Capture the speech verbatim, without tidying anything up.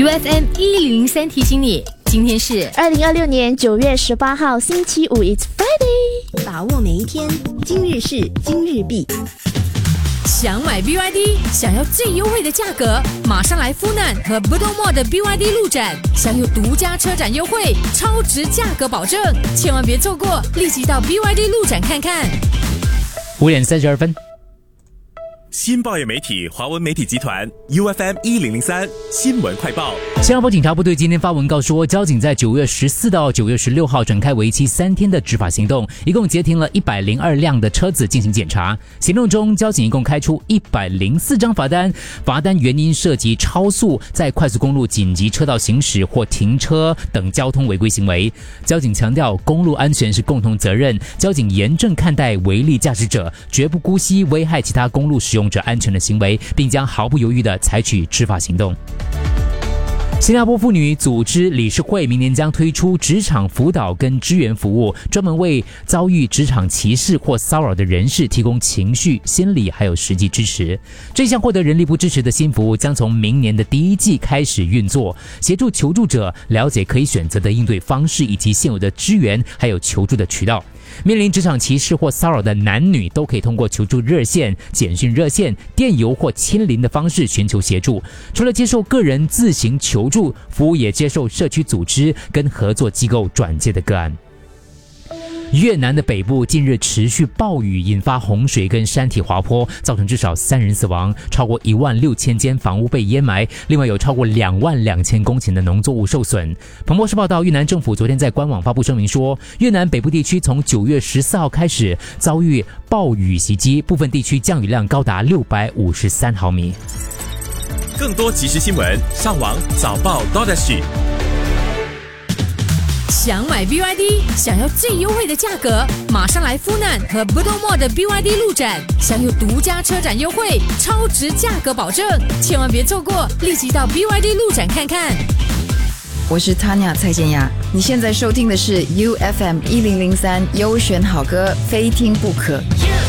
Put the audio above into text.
U F M 一零零三提醒你，今天是二零二六年九月十八号星期五 ，It's Friday， 把握每一天，今日事今日毕。 想买 B Y D， 想要最优惠的价格，马上来富南和 Bedok Mall 的 B Y D 路展，享有独家车展优惠，超值价格保证，千万别错过，立即到 B Y D 路展看看。 五点三十二分。 新报业媒体华文媒体集团 U F M 一零零三新闻快报。 新加坡警察部队今天发文告说，交警在九月十四到九月十六号展开为期三天的执法行动，一共截停了一百零二辆的车子进行检查。行动中，交警一共开出一百零四张罚单，罚单原因涉及超速、在快速公路紧急车道行驶或停车等交通违规行为。交警强调，公路安全是共同责任，交警严正看待违例驾驶者，绝不姑息危害其他公路使用者安全的行为，并将毫不犹豫地采取执法行动。新加坡妇女组织理事会明年将推出职场辅导跟支援服务，专门为遭遇职场歧视或骚扰的人士提供情绪、心理还有实际支持。这项获得人力部支持的新服务将从明年的第一季开始运作，协助求助者了解可以选择的应对方式以及现有的支援还有求助的渠道。面临职场歧视或骚扰的男女都可以通过求助热线、简讯热线、电邮或亲临的方式寻求协助。除了接受个人自行求助，服务也接受社区组织跟合作机构转介的个案。越南的北部近日持续暴雨，引发洪水跟山体滑坡，造成至少三人死亡，超过一万六千间房屋被淹埋，另外有超过两万两千公顷的农作物受损。彭博社报道，越南政府昨天在官网发布声明说，越南北部地区从九月十四号开始遭遇暴雨袭击，部分地区降雨量高达六百五十三毫米。 更多即时新闻，上网早报 .sg。 想买 B Y D， 想要最优惠的价格，马上来富南和 Bedok Mall 的 B Y D 路展，享有独家车展优惠，超值价格保证，千万别错过，立即到 B Y D 路展看看。 我是 Tanya 蔡健雅，你现在收听的是 U F M 一零零三优选好歌，非听不可。